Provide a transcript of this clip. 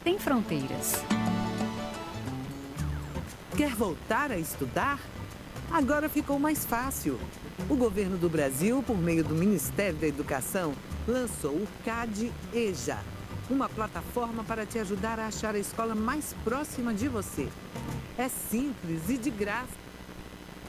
tem fronteiras. Quer voltar a estudar? Agora ficou mais fácil. O governo do Brasil, por meio do Ministério da Educação, lançou o CAD EJA, uma plataforma para te ajudar a achar a escola mais próxima de você. É simples e de graça.